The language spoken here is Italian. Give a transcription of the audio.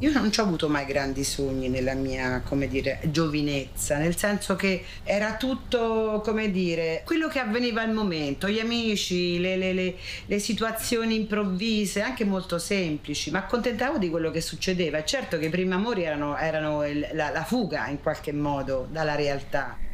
Io non c'ho avuto mai grandi sogni nella mia, come dire, giovinezza, nel senso che era tutto, come dire, quello che avveniva al momento, gli amici, le situazioni improvvise, anche molto semplici, ma accontentavo di quello che succedeva. È certo che i primi amori erano la fuga in qualche modo dalla realtà.